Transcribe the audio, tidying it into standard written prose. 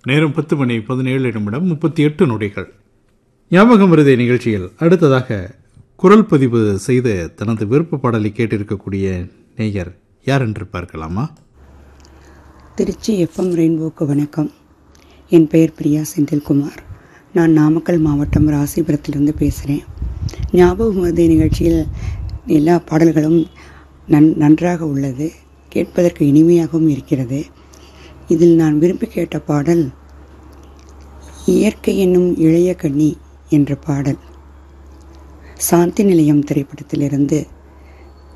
நேரம் 10:17:38 ஞாபகம் வருதே நிகழ்ச்சியில் அடுத்ததாக குரல் பதிவு செய்து தனது விருப்ப பாடலை கேட்டிருக்கக்கூடிய நேயர் யார் என்று பார்க்கலாமா? திருச்சி எஃப்எம் ரெயின்போக்கு வணக்கம். என் பெயர் பிரியா செந்தில்குமார். நான் நாமக்கல் மாவட்டம் ராசிபுரத்திலிருந்து பேசுகிறேன். ஞாபகம் வருதே நிகழ்ச்சியில் எல்லா பாடல்களும் நன்றாக உள்ளது, கேட்பதற்கு இனிமையாகவும் இருக்கிறது. இதில் நான் விரும்பி கேட்ட பாடல் இயற்கை என்னும் இளைய கண்ணி என்ற பாடல். சாந்தி நிலையம் திரைப்படத்திலிருந்து